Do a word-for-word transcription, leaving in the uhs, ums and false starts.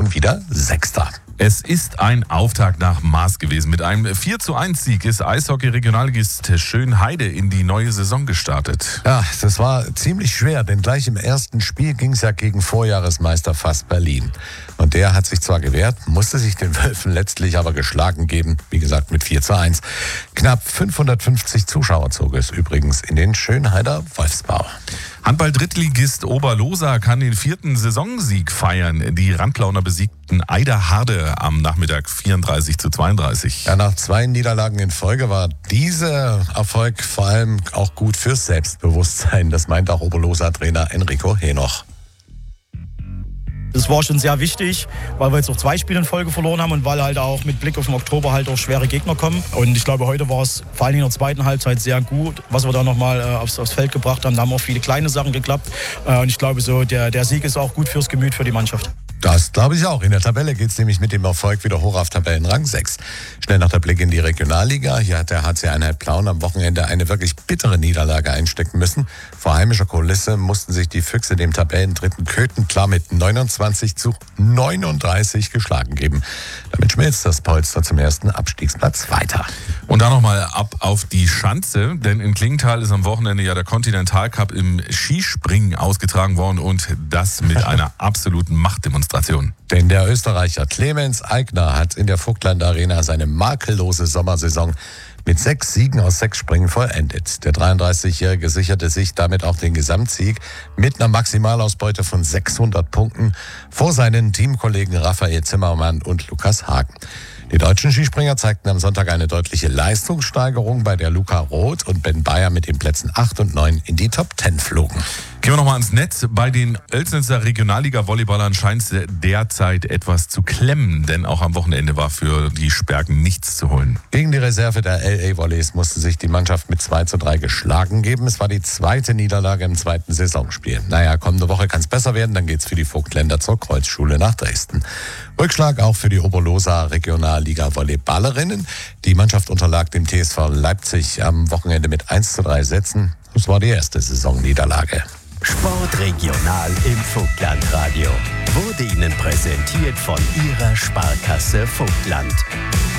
schon wieder Sechster. Es ist ein Auftakt nach Maß gewesen. Mit einem vier zu eins Sieg ist Eishockey-Regionalligist Schönheide in die neue Saison gestartet. Ja, das war ziemlich schwer, denn gleich im ersten Spiel ging es ja gegen Vorjahresmeister F A S Berlin. Und der hat sich zwar gewehrt, musste sich den Wölfen letztlich aber geschlagen geben. Wie gesagt, mit vier zu eins. Knapp fünfhundertfünfzig Zuschauer zog es übrigens in den Schönheider Wolfsbau. Handball-Drittligist Oberlosa kann den vierten Saisonsieg feiern. Die Randlauner besiegten Eiderharde am Nachmittag vierunddreißig zu zweiunddreißig. Ja, nach zwei Niederlagen in Folge war dieser Erfolg vor allem auch gut fürs Selbstbewusstsein. Das meint auch Oberlosa-Trainer Enrico Henoch. Das war schon sehr wichtig, weil wir jetzt auch zwei Spiele in Folge verloren haben und weil halt auch mit Blick auf den Oktober halt auch schwere Gegner kommen. Und ich glaube, heute war es vor allem in der zweiten Halbzeit sehr gut, was wir da nochmal äh, aufs, aufs Feld gebracht haben. Da haben auch viele kleine Sachen geklappt. Äh, und ich glaube, so der, der Sieg ist auch gut fürs Gemüt für die Mannschaft. Das glaube ich auch. In der Tabelle geht es nämlich mit dem Erfolg wieder hoch auf Tabellenrang sechs. Schnell nach der Blick in die Regionalliga. Hier hat der H C Einheit Plauen am Wochenende eine wirklich bittere Niederlage einstecken müssen. Vor heimischer Kulisse mussten sich die Füchse dem Tabellendritten Köthen klar mit neunundzwanzig zu neununddreißig geschlagen geben. Damit schmilzt das Polster zum ersten Abstiegsplatz weiter. Und dann nochmal ab auf die Schanze, denn in Klingenthal ist am Wochenende ja der Continental Cup im Skispringen ausgetragen worden und das mit einer absoluten Machtdemonstration. Denn der Österreicher Clemens Eigner hat in der Vogtland Arena seine makellose Sommersaison mit sechs Siegen aus sechs Springen vollendet. Der dreiunddreißigjährige sicherte sich damit auch den Gesamtsieg mit einer Maximalausbeute von sechshundert Punkten vor seinen Teamkollegen Raphael Zimmermann und Lukas Hagen. Die deutschen Skispringer zeigten am Sonntag eine deutliche Leistungssteigerung, bei der Luca Roth und Ben Bayer mit den Plätzen acht und neun in die Top zehn flogen. Gehen wir nochmal ans Netz. Bei den Oelsnitzer Regionalliga-Volleyballern scheint es derzeit etwas zu klemmen, denn auch am Wochenende war für die Sperken nichts zu holen. Gegen die Reserve der L A Volleys musste sich die Mannschaft mit zwei zu drei geschlagen geben. Es war die zweite Niederlage im zweiten Saisonspiel. Naja, kommende Woche kann es besser werden, dann geht's für die Vogtländer zur Kreuzschule nach Dresden. Rückschlag auch für die Oberlosa Regionalliga-Volleyballerinnen. Die Mannschaft unterlag dem T S V Leipzig am Wochenende mit eins zu drei Sätzen. Das war die erste Saisonniederlage. Sportregional im Vogtlandradio wurde Ihnen präsentiert von Ihrer Sparkasse Vogtland.